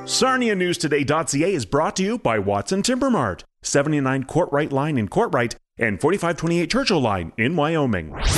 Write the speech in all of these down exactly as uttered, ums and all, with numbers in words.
Sarnia News Today dot C A is brought to you by Watson Timber Mart, seventy-nine Courtright Line in Courtright and forty-five twenty-eight Churchill Line in Wyoming. With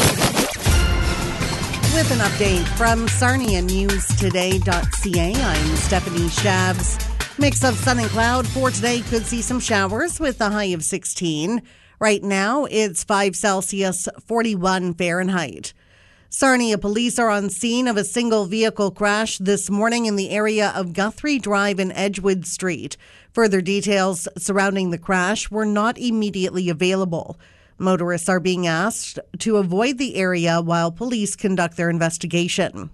an update from Sarnia News Today dot C A, I'm Stephanie Shabs. Mix of sun and cloud for today. Could see some showers with a high of sixteen. Right now, it's five Celsius, forty-one Fahrenheit. Sarnia police are on scene of a single vehicle crash this morning in the area of Guthrie Drive and Edgewood Street. Further details surrounding the crash were not immediately available. Motorists are being asked to avoid the area while police conduct their investigation.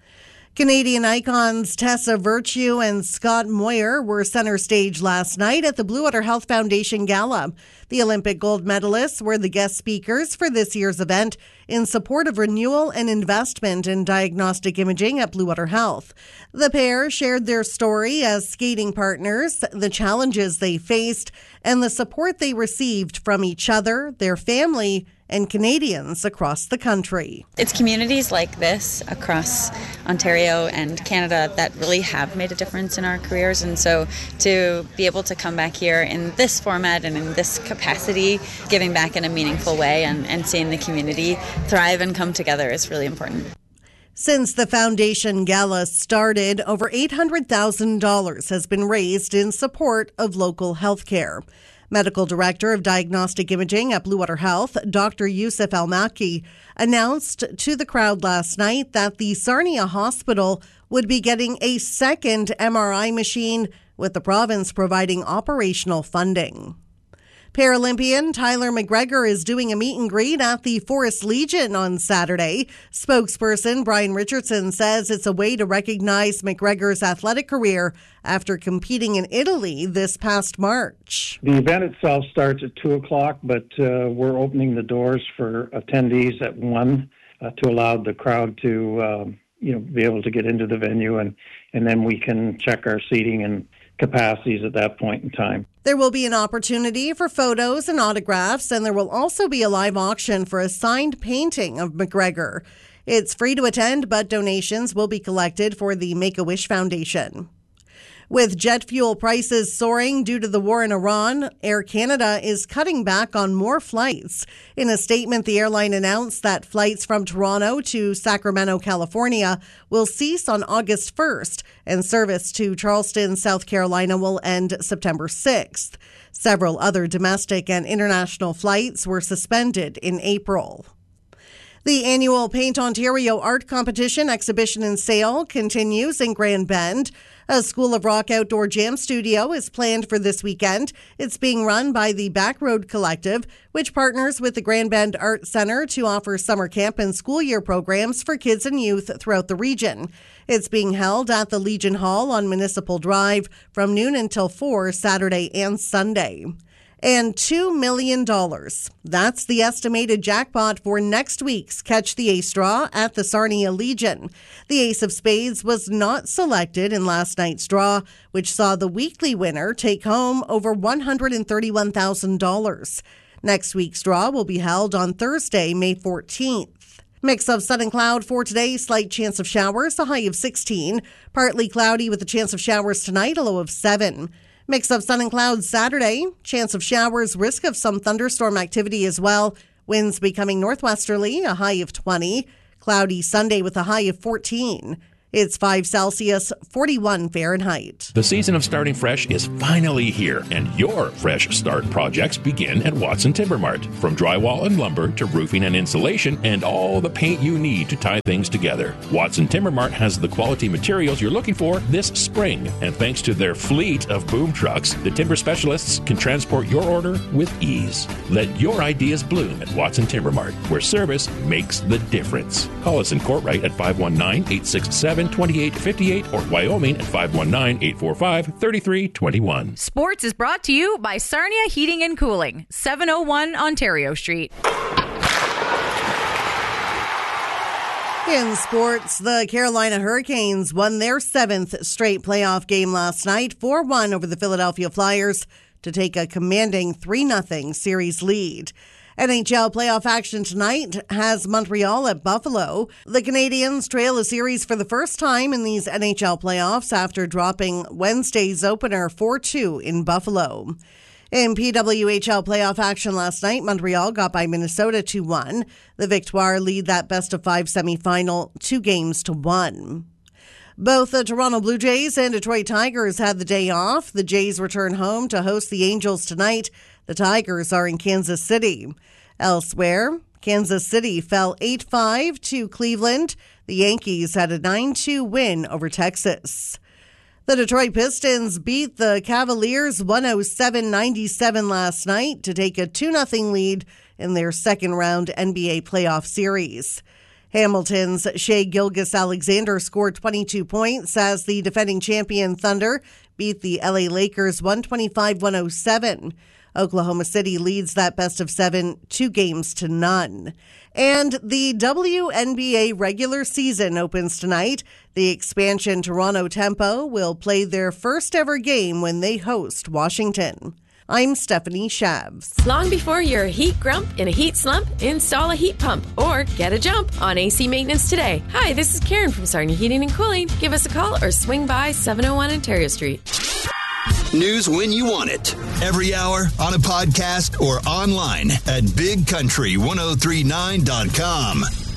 Canadian icons Tessa Virtue and Scott Moyer were center stage last night at the Blue Water Health Foundation Gala. The Olympic gold medalists were the guest speakers for this year's event in support of renewal and investment in diagnostic imaging at Blue Water Health. The pair shared their story as skating partners, the challenges they faced, and the support they received from each other, their family, and Canadians across the country. It's communities like this across Ontario and Canada that really have made a difference in our careers, and so to be able to come back here in this format and in this capacity, giving back in a meaningful way and, and seeing the community thrive and come together is really important. Since the Foundation Gala started, over eight hundred thousand dollars has been raised in support of local health care. Medical Director of Diagnostic Imaging at Blue Water Health, Doctor Yusuf Al-Maki, announced to the crowd last night that the Sarnia Hospital would be getting a second M R I machine, with the province providing operational funding. Paralympian Tyler McGregor is doing a meet and greet at the Forest Legion on Saturday. Spokesperson Brian Richardson says it's a way to recognize McGregor's athletic career after competing in Italy this past March. The event itself starts at two o'clock, but uh, we're opening the doors for attendees at one uh, to allow the crowd to um, you know, be able to get into the venue, and, and then we can check our seating and capacities at that point in time. There will be an opportunity for photos and autographs, and there will also be a live auction for a signed painting of McGregor. It's free to attend, but donations will be collected for the Make-A-Wish Foundation. With jet fuel prices soaring due to the war in Iran, Air Canada is cutting back on more flights. In a statement, the airline announced that flights from Toronto to Sacramento, California will cease on August first, and service to Charleston, South Carolina will end September sixth. Several other domestic and international flights were suspended in April. The annual Paint Ontario Art Competition, Exhibition and Sale continues in Grand Bend. A School of Rock outdoor jam studio is planned for this weekend. It's being run by the Backroad Collective, which partners with the Grand Bend Art Centre to offer summer camp and school year programs for kids and youth throughout the region. It's being held at the Legion Hall on Municipal Drive from noon until four Saturday and Sunday. And two million dollars. That's the estimated jackpot for next week's Catch the Ace draw at the Sarnia Legion. The Ace of Spades was not selected in last night's draw, which saw the weekly winner take home over one hundred thirty-one thousand dollars. Next week's draw will be held on Thursday, May fourteenth. Mix of sun and cloud for today. Slight chance of showers, a high of sixteen. Partly cloudy with a chance of showers tonight, a low of seven. Mix of sun and clouds Saturday. Chance of showers, risk of some thunderstorm activity as well. Winds becoming northwesterly, a high of twenty. Cloudy Sunday with a high of fourteen. It's five Celsius, forty-one Fahrenheit. The season of starting fresh is finally here, and your fresh start projects begin at Watson Timber Mart. From drywall and lumber to roofing and insulation and all the paint you need to tie things together. Watson Timber Mart has the quality materials you're looking for this spring, and thanks to their fleet of boom trucks, the timber specialists can transport your order with ease. Let your ideas bloom at Watson Timber Mart, where service makes the difference. Call us in Courtright at five one nine, eight six seven, two eight five eight or Wyoming at five one nine, eight four five, three three two one. Sports is brought to you by Sarnia Heating and Cooling, seven oh one Ontario Street. In sports, the Carolina Hurricanes won their seventh straight playoff game last night, four one over the Philadelphia Flyers, to take a commanding three nothing series lead. N H L playoff action tonight has Montreal at Buffalo. The Canadiens trail a series for the first time in these N H L playoffs after dropping Wednesday's opener four two in Buffalo. In P W H L playoff action last night, Montreal got by Minnesota two one. The Victoire lead that best-of-five semifinal two games to one. Both the Toronto Blue Jays and Detroit Tigers had the day off. The Jays return home to host the Angels tonight. The Tigers are in Kansas City. Elsewhere, Kansas City fell eight five to Cleveland. The Yankees had a nine two win over Texas. The Detroit Pistons beat the Cavaliers one oh seven ninety-seven last night to take a two nothing lead in their second-round N B A playoff series. Hamilton's Shai Gilgeous-Alexander scored twenty-two points as the defending champion Thunder beat the L A Lakers one twenty-five to one oh seven. Oklahoma City leads that best of seven, two games to none. And the W N B A regular season opens tonight. The expansion Toronto Tempo will play their first ever game when they host Washington. I'm Stephanie Shavs. Long before you're a heat grump in a heat slump, install a heat pump or get a jump on A C maintenance today. Hi, this is Karen from Sarnia Heating and Cooling. Give us a call or swing by seven oh one Ontario Street. News when you want it. Every hour on a podcast or online at big country ten thirty-nine dot com.